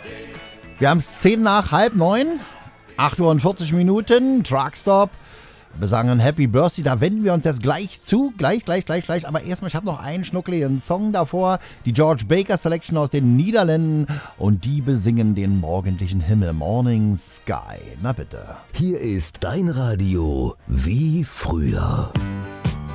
Wir haben es 10 nach halb 9, 8 Uhr und 40 Minuten, Truckstop. Wir sagen Happy Birthday, da wenden wir uns jetzt gleich zu, gleich. Aber erstmal, ich habe noch einen schnuckligen Song davor, die George Baker Selection aus den Niederlanden und die besingen den morgendlichen Himmel, Morning Sky. Na bitte. Hier ist dein Radio wie früher.